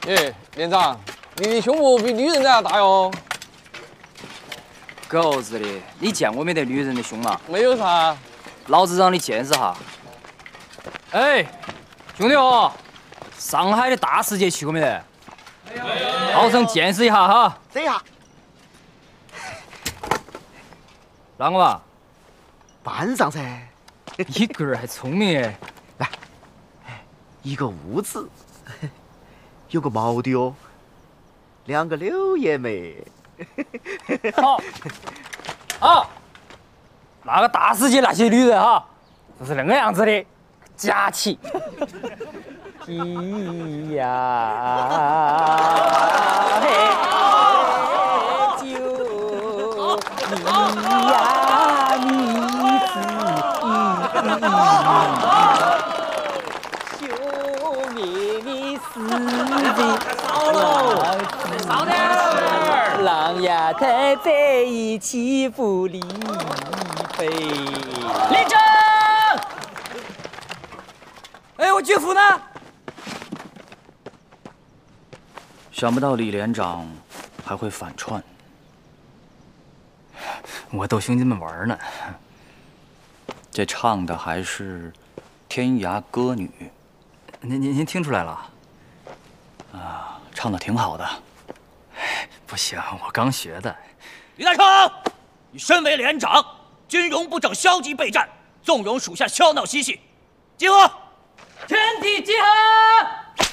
耶，连长，你的胸部比女人还要大哟。 狗日的，你见过没得女人的胸嘛？ 没有啥。 老子让你见识哈。哎，兄弟伙，上海的大世界去过没得？没有。好生见识一下哈。 这下。 啷个嘛？ 班上噻。 你个儿还聪明哎！ 来，一个屋子，有个毛的哦，两个柳叶眉。 好，好，那个大世界那些女人哈，就是那个样子的，假期。咿呀嘿，就你呀你自己，休眠的四季。少点儿，狼牙太在一起不离飞。立正！哎，我岳父呢？ 想不到李连长还会反串， 我逗兄弟们玩呢。 这唱的还是《天涯歌女》。 您听出来了？ 啊，唱的挺好的。 不行，我刚学的。 李大成，你身为连长，军容不整，消极备战，纵容属下嬉闹嬉戏，集合！ 全体集合！